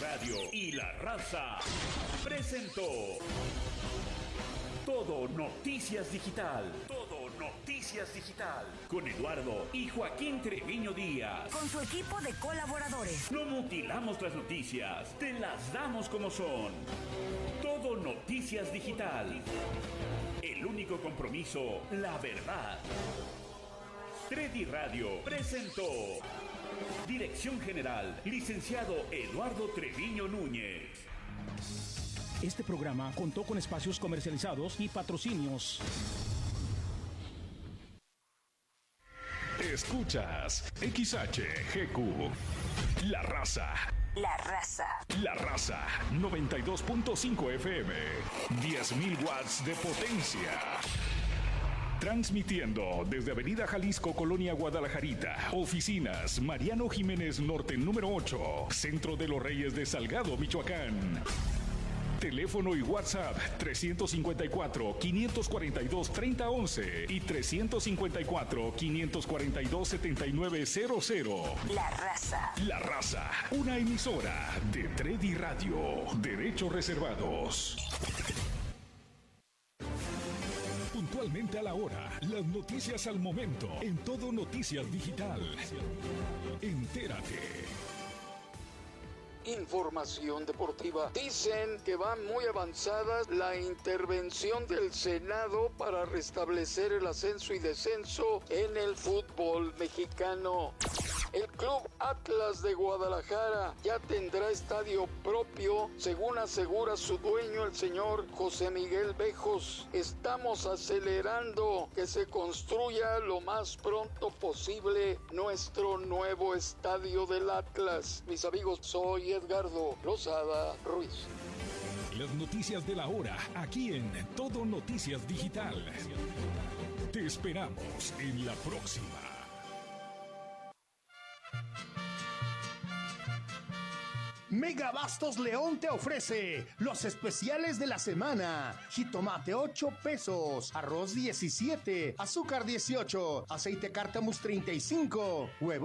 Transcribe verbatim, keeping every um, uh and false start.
Radio y La Raza presentó Todo Noticias Digital. Todo Noticias Digital. Con Eduardo y Joaquín Treviño Díaz. Con su equipo de colaboradores. No mutilamos las noticias, te las damos como son. Todo Noticias Digital. El único compromiso, la verdad. Tredi Radio presentó. Dirección General, licenciado Eduardo Treviño Núñez. Este programa contó con espacios comercializados y patrocinios. Escuchas X H G Q, La Raza. La Raza. La Raza, noventa y dos punto cinco F M, diez mil watts de potencia. Transmitiendo desde Avenida Jalisco, Colonia Guadalajarita. Oficinas Mariano Jiménez Norte número ocho, Centro de los Reyes de Salgado, Michoacán. Teléfono y WhatsApp trescientos cincuenta y cuatro, quinientos cuarenta y dos, treinta once y trescientos cincuenta y cuatro, quinientos cuarenta y dos, setenta y nueve cero cero. La Raza. La Raza, una emisora de Tredi Radio. Derechos reservados. Puntualmente a la hora, las noticias al momento, en Todo Noticias Digital. Entérate. Información deportiva. Dicen que va muy avanzada la intervención del Senado para restablecer el ascenso y descenso en el fútbol mexicano. El Club Atlas de Guadalajara ya tendrá estadio propio, según asegura su dueño, el señor José Miguel Bejos. Estamos acelerando que se construya lo más pronto posible nuestro nuevo estadio del Atlas. Mis amigos, soy Edgardo Lozada Ruiz. Las noticias de la hora, aquí en Todo Noticias Digital. Te esperamos en la próxima. Megabastos León te ofrece los especiales de la semana. Jitomate ocho pesos, arroz diecisiete, azúcar dieciocho, aceite cártamus treinta y cinco, huevo